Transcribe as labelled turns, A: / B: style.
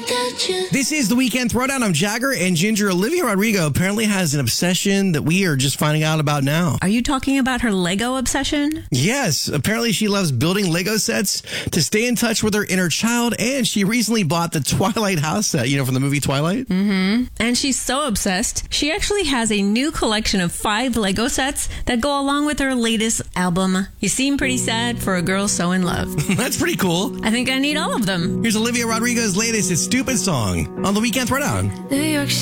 A: This is the Weekend Throwdown. I'm Jagger, and Ginger. Olivia Rodrigo apparently has an obsession that we are just finding out about now.
B: Are you talking about her Lego obsession?
A: Yes, apparently she loves building Lego sets to stay in touch with her inner child, and she recently bought the Twilight house set, from the movie Twilight.
B: Mm-hmm. And she's so obsessed, she actually has a new collection of 5 Lego sets that go along with her latest album. You seem pretty sad for a girl so in love.
A: That's pretty cool.
B: I think I need all of them.
A: Here's Olivia Rodrigo's latest, It's Stupid Song, on the Weekend Throwdown.
C: New York